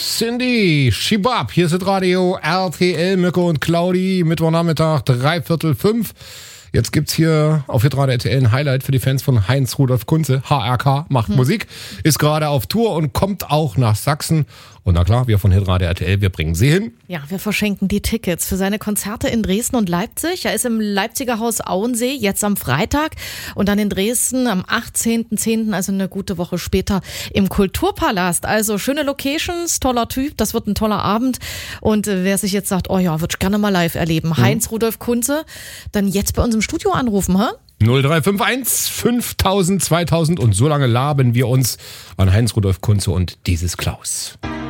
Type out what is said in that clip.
Cindy, Shibab, hier ist das Radio RTL, Mirko und Claudi, Mittwochnachmittag, 4:45. Jetzt gibt's hier auf Hitradio RTL ein Highlight für die Fans von Heinz Rudolf Kunze. HRK macht Musik, ist gerade auf Tour und kommt auch nach Sachsen. Und na klar, wir von Hitradio RTL, wir bringen sie hin. Ja, wir verschenken die Tickets für seine Konzerte in Dresden und Leipzig. Er ist im Leipziger Haus Auensee, jetzt am Freitag. Und dann in Dresden am 18.10., also eine gute Woche später, im Kulturpalast. Also schöne Locations, toller Typ, das wird ein toller Abend. Und wer sich jetzt sagt, oh ja, würde ich gerne mal live erleben, Heinz Rudolf Kunze, dann jetzt bei uns im Studio anrufen, ha? 0351 5000 2000 und so lange laben wir uns an Heinz Rudolf Kunze und dieses Klaus.